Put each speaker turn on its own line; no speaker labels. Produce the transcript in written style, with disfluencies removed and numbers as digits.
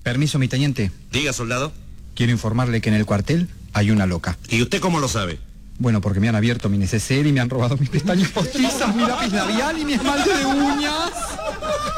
Permiso, mi teniente.
Diga, soldado.
Quiero informarle que en el cuartel hay una loca.
¿Y usted cómo lo sabe?
Bueno, porque me han abierto mi neceser y me han robado mis pestañas postizas, mi lápiz labial y mi esmalte de uñas.